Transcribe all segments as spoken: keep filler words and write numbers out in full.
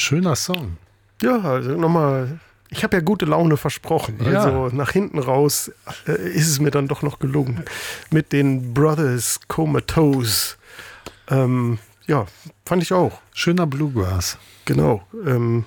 Schöner Song. Ja, also nochmal, ich habe ja gute Laune versprochen. Ja. Also nach hinten raus äh, ist es mir dann doch noch gelungen. Mit den Brothers Comatose. Ähm, ja, fand ich auch. Schöner Bluegrass. Genau. Ähm,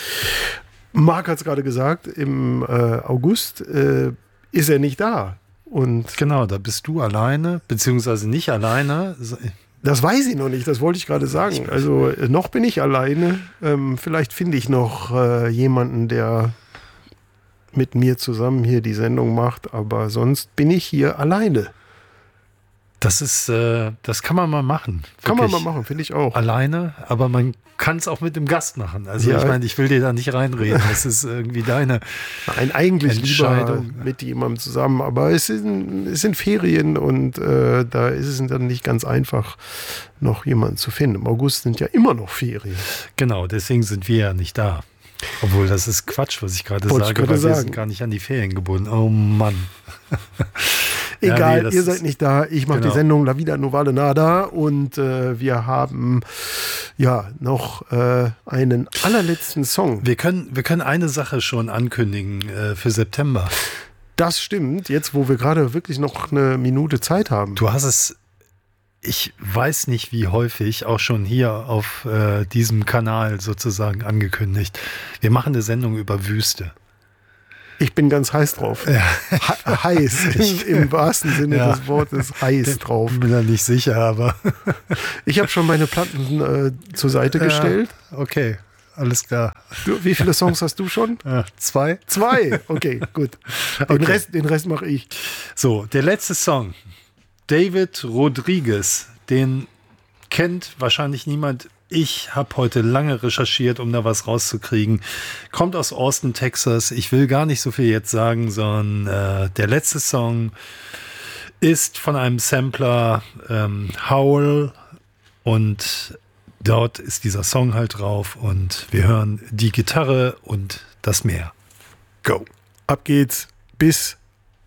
Marc hat es gerade gesagt, im äh, August äh, ist er nicht da. Und Genau, da bist du alleine, beziehungsweise nicht alleine. das weiß ich noch nicht, das wollte ich gerade sagen. Also äh, noch bin ich alleine. Ähm, vielleicht finde ich noch äh, jemanden, der mit mir zusammen hier die Sendung macht, aber sonst bin ich hier alleine. Das ist, äh, das kann man mal machen. Kann man Wirklich mal machen, finde ich auch. alleine, aber man kann es auch mit dem Gast machen. Also Ja. ich meine, ich will dir da nicht reinreden. Das ist irgendwie deine Nein, eigentlich lieber Entscheidung. mit jemandem zusammen, aber es sind, es sind Ferien und äh, da ist es dann nicht ganz einfach, noch jemanden zu finden. Im August sind ja immer noch Ferien. Genau, deswegen sind wir ja nicht da. Obwohl, das ist Quatsch, was ich gerade Wollte ich sage, gerade weil wir sagen. sind gar nicht an die Ferien gebunden. Oh Mann. Ja, Egal, nee, das ihr ist- seid nicht da. Ich mache Genau. die Sendung La Vida No Vale Nada und äh, wir haben ja noch äh, einen allerletzten Song. Wir können, wir können eine Sache schon ankündigen äh, für September. Das stimmt, jetzt wo wir gerade wirklich noch eine Minute Zeit haben. Du hast es, ich weiß nicht wie häufig, auch schon hier auf äh, diesem Kanal sozusagen angekündigt. Wir machen eine Sendung über Wüste. Ich bin ganz heiß drauf. Ja. He- heiß, im, im wahrsten Sinne Ja. des Wortes heiß drauf. Bin da nicht sicher, aber Ich habe schon meine Platten äh, zur Seite gestellt. Ja, okay, alles klar. Du, wie viele Songs hast du schon? Ja, zwei. Zwei. Okay, gut. Den Okay. Rest, den Rest mache ich. So, der letzte Song. David Rodriguez, den kennt wahrscheinlich niemand. Ich habe heute lange recherchiert, um da was rauszukriegen. Kommt aus Austin, Texas. Ich will gar nicht so viel jetzt sagen, sondern äh, der letzte Song ist von einem Sampler ähm, Howl und dort ist dieser Song halt drauf und wir hören die Gitarre und das Meer. Go! Ab geht's. Bis